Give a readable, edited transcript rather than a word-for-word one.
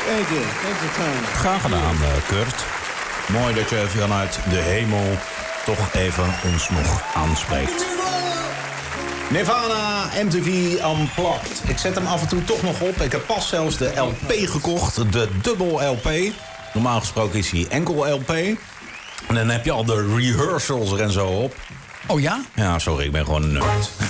Thank you. Thanks for time. Graag gedaan, Kurt. Mooi dat je vanuit de hemel toch even ons nog aanspreekt. Nirvana, MTV Unplugged. Ik zet hem af en toe toch nog op. Ik heb pas zelfs de LP gekocht, de dubbel LP. Normaal gesproken is hij enkel LP. En dan heb je al de rehearsals er en zo op. Oh ja? Ja, sorry, ik ben gewoon een nerd.